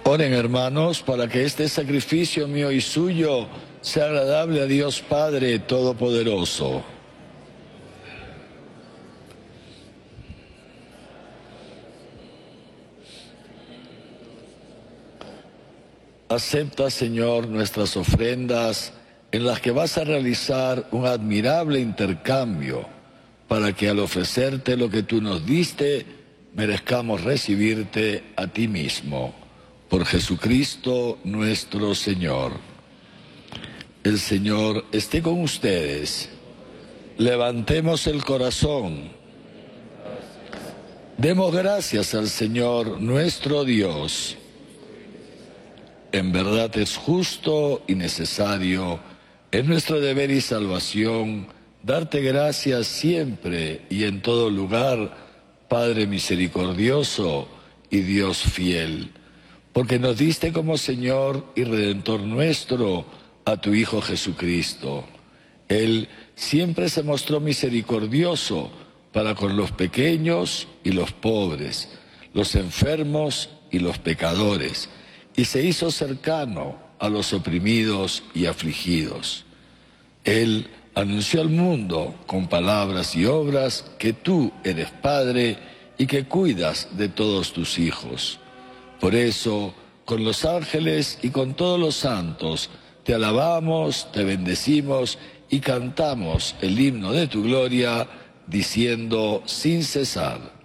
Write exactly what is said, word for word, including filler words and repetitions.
Oren, hermanos, para que este sacrificio mío y suyo sea agradable a Dios Padre Todopoderoso. Acepta, Señor, nuestras ofrendas, en las que vas a realizar un admirable intercambio, para que al ofrecerte lo que tú nos diste, merezcamos recibirte a ti mismo. Por Jesucristo nuestro Señor. El Señor esté con ustedes. Levantemos el corazón. Demos gracias al Señor nuestro Dios. En verdad es justo y necesario, es nuestro deber y salvación, darte gracias siempre y en todo lugar, Padre misericordioso y Dios fiel, porque nos diste como Señor y Redentor nuestro a tu Hijo Jesucristo. Él siempre se mostró misericordioso para con los pequeños y los pobres, los enfermos y los pecadores, y se hizo cercano a los oprimidos y afligidos. Él anunció al mundo con palabras y obras que tú eres Padre y que cuidas de todos tus hijos. Por eso, con los ángeles y con todos los santos, te alabamos, te bendecimos y cantamos el himno de tu gloria, diciendo sin cesar: